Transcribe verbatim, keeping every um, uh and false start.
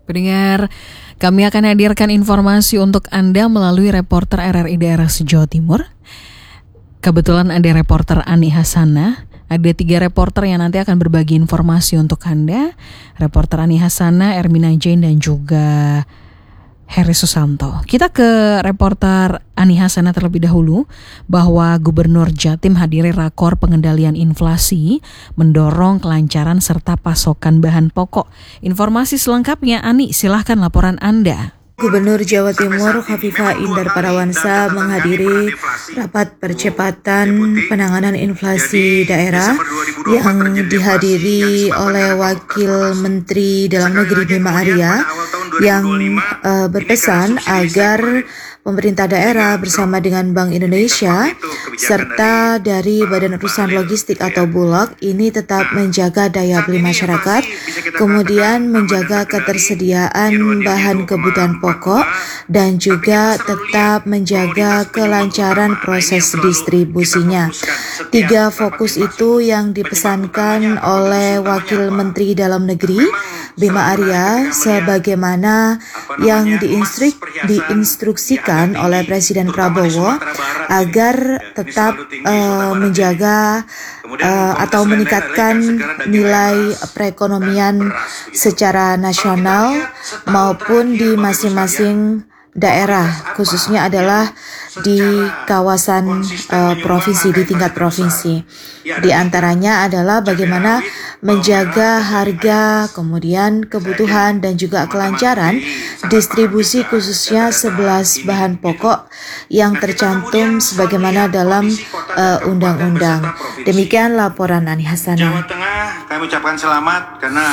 Pendengar, kami akan hadirkan informasi untuk Anda melalui reporter R R I Daerah Jawa Timur. Kebetulan ada reporter Ani Hasana. Ada tiga reporter yang nanti akan berbagi informasi untuk Anda. Reporter Ani Hasana, Ermina Jane, dan juga Heri Susanto. Kita ke reporter Ani Hasana terlebih dahulu, bahwa Gubernur Jatim hadiri rakor pengendalian inflasi, mendorong kelancaran serta pasokan bahan pokok. Informasi selengkapnya, Ani, silahkan laporan Anda. Gubernur Jawa Timur Khofifah Indar Parawansa menghadiri rapat percepatan penanganan inflasi daerah yang dihadiri oleh Wakil Menteri Dalam Negeri Bima Arya yang uh, berpesan agar pemerintah daerah bersama dengan Bank Indonesia serta dari Badan Urusan Logistik atau Bulog ini tetap menjaga daya beli masyarakat, kemudian menjaga ketersediaan bahan kebutuhan pokok, dan juga tetap menjaga kelancaran proses distribusinya. Tiga fokus itu yang dipesankan oleh Wakil Menteri Dalam Negeri Bima Arya sebagaimana yang diinstruk, diinstruksikan oleh Presiden Prabowo agar tetap uh, menjaga uh, atau meningkatkan nilai perekonomian secara nasional maupun di masing-masing daerah, khususnya adalah di kawasan uh, provinsi, di tingkat provinsi. Di antaranya adalah bagaimana menjaga harga, kemudian kebutuhan dan juga kelancaran distribusi khususnya sebelas bahan pokok yang tercantum sebagaimana dalam uh, undang-undang. Demikian laporan Ani Hasana. Jawa Tengah, kami ucapkan selamat karena